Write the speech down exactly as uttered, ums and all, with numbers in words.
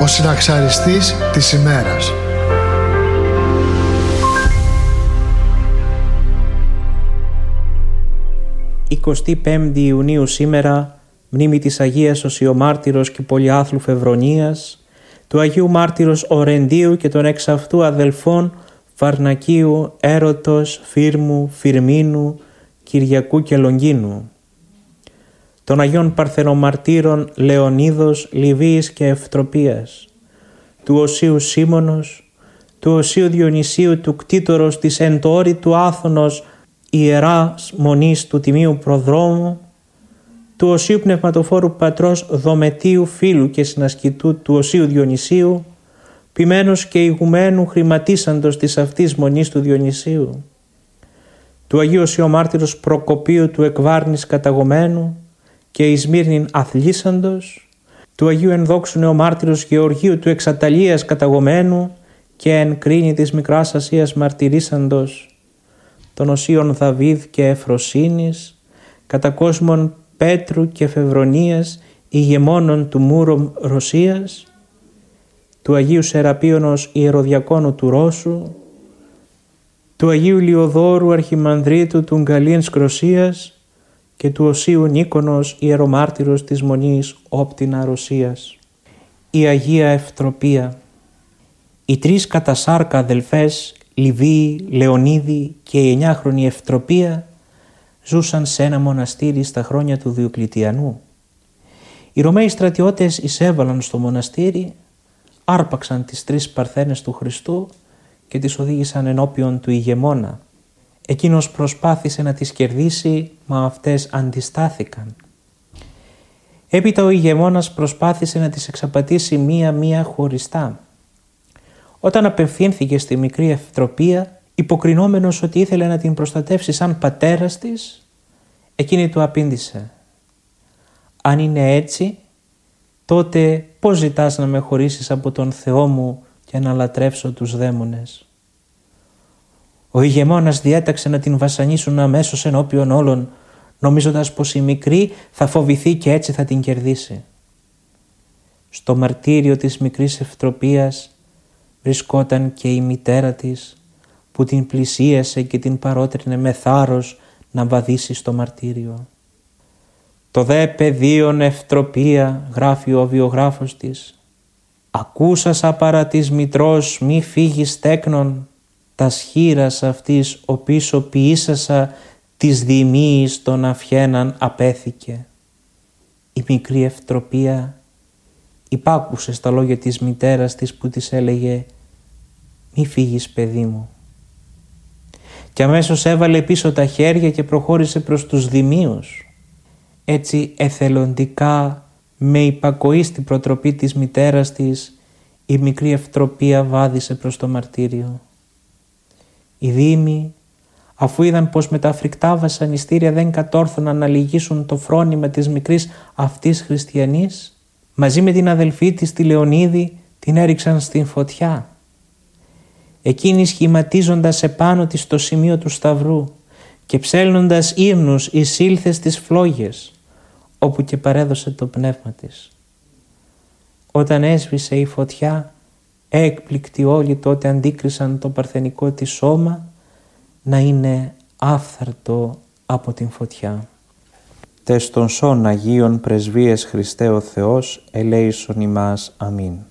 ο συναξαριστής της ημέρας. εικοστή πέμπτη Ιουνίου σήμερα, μνήμη της Αγίας Οσιομάρτυρος και Πολυάθλου Φεβρονίας, του Αγίου Μάρτυρος Ορεντίου και των εξ αυτού αδελφών Βαρνακίου, Έρωτος, Φύρμου, Φυρμίνου, Κυριακού και Λογγίνου, των Αγίων Παρθενομαρτύρων Λεωνίδος, Λιβύης και Ευτροπίας, του Οσίου Σίμωνος, του Οσίου Διονυσίου, του Κτήτορος της εν το όρη του Άθωνος Ιεράς Μονής του Τιμίου Προδρόμου, του Οσίου Πνευματοφόρου Πατρός Δομετίου Φίλου και συνασκητού του Οσίου Διονυσίου, ποιμένος και ηγουμένου χρηματίσαντος της αυτής Μονής του Διονυσίου, του Αγίου Οσιομάρτυρος Προκοπίου του Εκβάρνης καταγωμένου και εις Μύρνην αθλήσαντος, του Αγίου Ενδόξου Νεομάρτυρος Γεωργίου του Εξαταλίας καταγωμένου και εν κρίνη της Μικράς Ασίας μαρτυρήσαντος, των Οσίων Δαβίδ και Εφροσύνης, κατά κόσμων Πέτρου και Φεβρονίας, ηγεμόνων του Μούρομ Ρωσίας, του Αγίου Σεραπίωνος Ιεροδιακόνου του Ρώσου, του Αγίου Λιοδόρου Αρχιμανδρίτου του Γκαλίν Σκροσίας και του Οσίου Νίκονος Ιερομάρτυρος της Μονής Όπτινα Ρωσίας. Η Αγία Ευτροπία. Οι τρεις κατά σάρκα αδελφές, Λιβύη, Λεωνίδη και η εννιάχρονη Ευτροπία, ζούσαν σε ένα μοναστήρι στα χρόνια του Διοκλητιανού. Οι Ρωμαίοι στρατιώτες εισέβαλαν στο μοναστήρι, άρπαξαν τις τρεις παρθένες του Χριστού και τις οδήγησαν ενώπιον του ηγεμόνα. Εκείνος προσπάθησε να τις κερδίσει, μα αυτές αντιστάθηκαν. Έπειτα ο ηγεμόνας προσπάθησε να τις εξαπατήσει μία-μία χωριστά. Όταν απευθύνθηκε στη μικρή Ευτροπία, υποκρινόμενος ότι ήθελε να την προστατεύσει σαν πατέρας της, εκείνη του απήντησε: «Αν είναι έτσι, τότε πώς ζητάς να με χωρίσεις από τον Θεό μου και να λατρεύσω τους δαίμονες?» Ο ηγεμόνας διέταξε να την βασανίσουν αμέσως ενώπιον όλων, νομίζοντας πως η μικρή θα φοβηθεί και έτσι θα την κερδίσει. Στο μαρτύριο της μικρής Ευτροπίας βρισκόταν και η μητέρα της, που την πλησίασε και την παρότρινε με θάρρος να βαδίσει στο μαρτύριο. «Το δε παιδίον Ευτροπία», γράφει ο βιογράφος της, «ακούσασα παρά της μητρός μη φύγεις τέκνον, τας χείρας αυτής ο πίσω ποιήσασα της δημίης των αυχέναν απέθηκε». Η μικρή Ευτροπία υπάκουσε στα λόγια της μητέρας της που της έλεγε «Μη φύγεις παιδί μου». Και αμέσως έβαλε πίσω τα χέρια και προχώρησε προς τους δημίους. Έτσι εθελοντικά, με υπακοή στην προτροπή της μητέρας της, η μικρή Ευτροπία βάδισε προς το μαρτύριο. Οι δήμοι, αφού είδαν πως με τα φρικτά βασανιστήρια δεν κατόρθωναν να λυγίσουν το φρόνημα της μικρής αυτής χριστιανής, μαζί με την αδελφή της τη Λεωνίδη την έριξαν στην φωτιά. Εκείνη σχηματίζοντας επάνω της το σημείο του σταυρού και ψέλνοντας ύμνους εισήλθε στις φλόγες, όπου και παρέδωσε το πνεύμα της. Όταν έσβησε η φωτιά, έκπληκτοι όλοι τότε αντίκρισαν το παρθενικό της σώμα να είναι άφθαρτο από την φωτιά. Τες των σών Αγίων Πρεσβείες Χριστέ ο Θεός, ελέησον ημάς. Αμήν.